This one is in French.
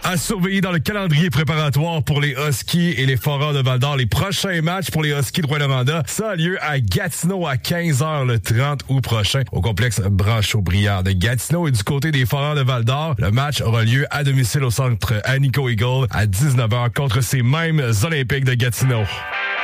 À surveiller dans le calendrier préparatoire pour les Huskies et les Foreurs de Val-d'Or. Les prochains matchs pour les Huskies de Rouyn-Noranda, ça a lieu à Gatineau à 15h le 30 août prochain au complexe Branchot-Briard de Gatineau. Et du côté des Foreurs de Val-d'Or, le match aura lieu à domicile au centre Anico Eagle à 19h contre ces mêmes Olympiques de Gatineau.